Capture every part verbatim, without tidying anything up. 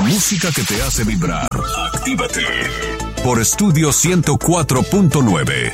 música que te hace vibrar. Actívate. Por Estudio ciento cuatro punto nueve.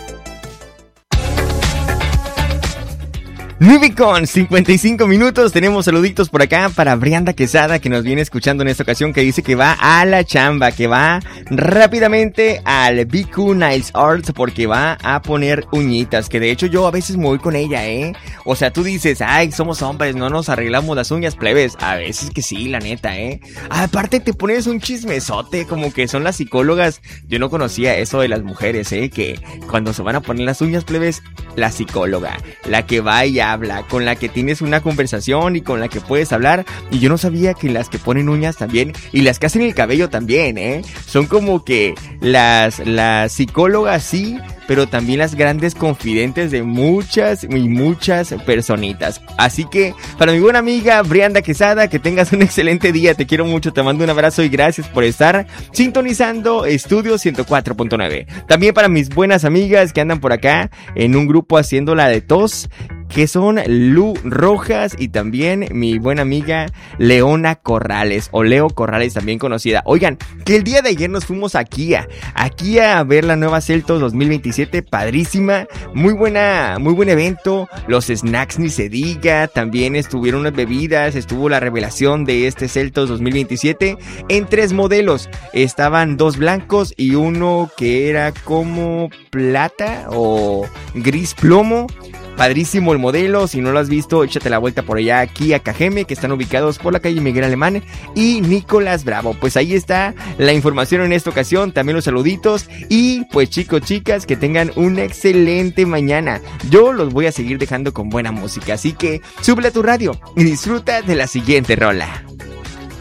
nueve con cincuenta y cinco minutos, tenemos saluditos por acá para Brianda Quesada, que nos viene escuchando en esta ocasión, que dice que va a la chamba, que va rápidamente al B Q Nails Arts porque va a poner uñitas, que de hecho yo a veces me voy con ella, ¿eh? O sea, tú dices, ay, somos hombres, no nos arreglamos las uñas, plebes. A veces que sí, la neta, ¿eh? Aparte te pones un chismesote, como que son las psicólogas. Yo no conocía eso de las mujeres, ¿eh? Que cuando se van a poner las uñas, plebes, la psicóloga, la que va y habla, con la que tienes una conversación y con la que puedes hablar. Y yo no sabía que las que ponen uñas también, y las que hacen el cabello también, ¿eh? Son como que las, las psicólogas, sí, pero también las grandes confidentes de muchas y muchas personitas. Así que, para mi buena amiga Brianda Quesada, que tengas un excelente día, te quiero mucho, te mando un abrazo y gracias por estar sintonizando Estudio ciento cuatro punto nueve. También para mis buenas amigas que andan por acá en un grupo haciendo la de tos, que son Lu Rojas y también mi buena amiga Leona Corrales, o Leo Corrales también conocida. Oigan, que el día de ayer nos fuimos a Kia, a Kia a ver la nueva Seltos dos mil veintisiete, padrísima, muy buena, muy buen evento, los snacks ni se diga, también estuvieron unas bebidas, estuvo la revelación de este Seltos dos mil veintisiete en tres modelos, estaban dos blancos y uno que era como plata o gris plomo. Padrísimo el modelo, si no lo has visto, échate la vuelta por allá aquí a Cajeme, que están ubicados por la calle Miguel Alemán y Nicolás Bravo. Pues ahí está la información en esta ocasión, también los saluditos y pues chicos, chicas, que tengan una excelente mañana. Yo los voy a seguir dejando con buena música, así que súbele a tu radio y disfruta de la siguiente rola.